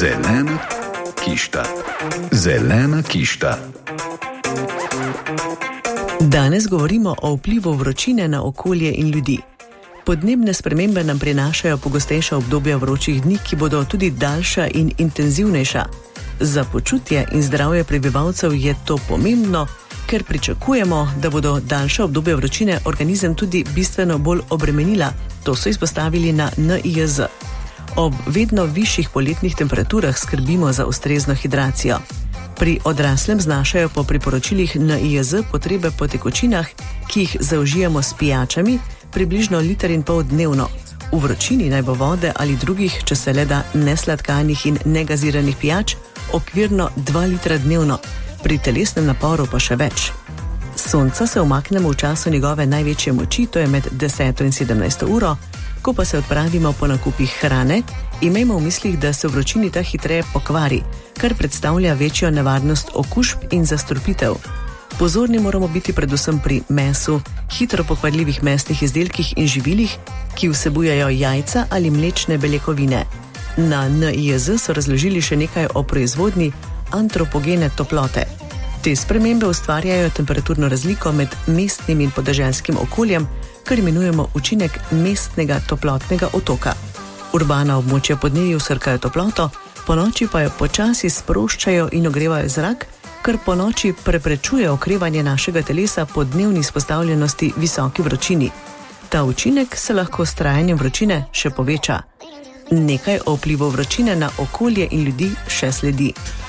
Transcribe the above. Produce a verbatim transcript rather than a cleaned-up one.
Zelena kišta. Zelena kišta. Danes govorimo o vplivu vročine na okolje in ljudi. Podnebne spremembe nam prinašajo pogostejša obdobja vročih dni, ki bodo tudi daljša in intenzivnejša. Za počutje in zdravje prebivalcev je to pomembno, ker pričakujemo, da bodo daljša obdobja vročine organizem tudi bistveno bolj obremenila. To so izpostavili na N I J Z. Ob vedno višjih poletnih temperaturah skrbimo za ustrezno hidracijo. Pri odraslem znašajo po priporočilih N I J Z potrebe po tekočinah, ki jih zaužijemo s pijačami, približno liter in pol dnevno. V vročini naj bo vode ali drugih, če se le da, nesladkanih in negaziranih pijač, okvirno dva litra dnevno, pri telesnem naporu pa še več. Sonca se umaknemo v času njegove največje moči, to je med deseto in sedemnajsto uro, ko pa se odpravimo po nakupih hrane, imejmo v mislih, da se v vročini ta hitreje pokvari, kar predstavlja večjo nevarnost okužb in zastrupitev. Pozorni moramo biti predvsem pri mesu, hitro pokvarljivih mesnih izdelkih in živilih, ki vsebujejo jajca ali mlečne beljakovine. Na N I J Z so razložili še nekaj o proizvodnji antropogene toplote. Te spremembe ustvarjajo temperaturno razliko med mestnim in podeželskim okoljem, kar imenujemo učinek mestnega toplotnega otoka. Urbana območja podnevi vsrkajo toploto, ponoči pa jo počasi sproščajo in ogrevajo zrak, kar ponoči preprečuje okrevanje našega telesa po dnevni izpostavljenosti visoki vročini. Ta učinek se lahko s trajanjem vročine še poveča. Nekaj o vplivu vročine na okolje in ljudi še sledi.